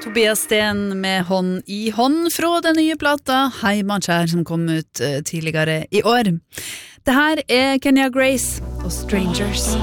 Tobias Sten med Hånd i hånd fra den nye plata Heimankjær som kom ut tidligere i år. Det her Kenya Grace og Strangers.